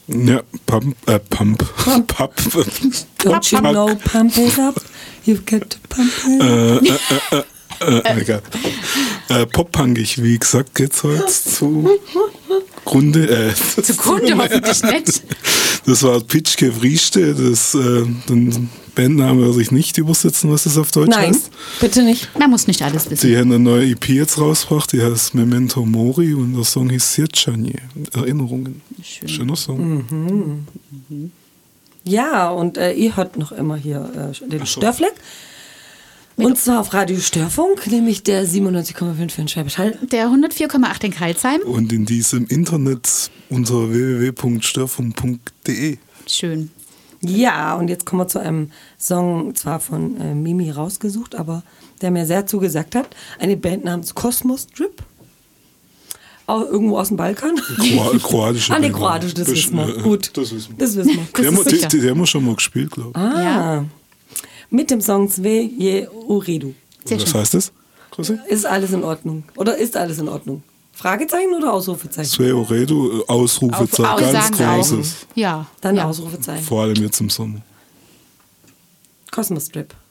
Ja, Pump. Don't you know, pump it up. You've got to pump it up. Egal. Pop-punkig, wie gesagt, geht's heute zugrunde. Zugrunde hoffentlich nicht. Das war Pitschke Vrieste, den Bandname würde ich nicht übersetzen, was das auf Deutsch heißt. Bitte nicht. Man muss nicht alles wissen. Die haben eine neue EP jetzt rausgebracht, die heißt Memento Mori und der Song hieß Sirchanie. Erinnerungen. Schöner Song. Ja, und ihr hört noch immer hier den Störfleck. Und zwar auf Radio Störfunk, nämlich der 97,5 für den Schwäbisch Hall. Der 104,8 in Karlsheim. Und in diesem Internet unter www.störfunk.de. Schön. Ja, und jetzt kommen wir zu einem Song, zwar von Mimi rausgesucht, aber der mir sehr zugesagt hat. Eine Band namens Cosmos Drip. Auch irgendwo aus dem Balkan. Kroatische. Nee, kroatisch, das wissen wir. Gut, das wissen wir. das wissen wir. Die haben wir schon mal gespielt, glaube ich. Ja. Mit dem Song Sve je Uredu. Was heißt das? Grüße? Ist alles in Ordnung? Oder ist alles in Ordnung? Fragezeichen oder Ausrufezeichen? Sve Oredu, Ausrufezeichen, ganz großes. Ja. Dann ja. Ausrufezeichen. Vor allem jetzt im Sommer. Cosmos Strip.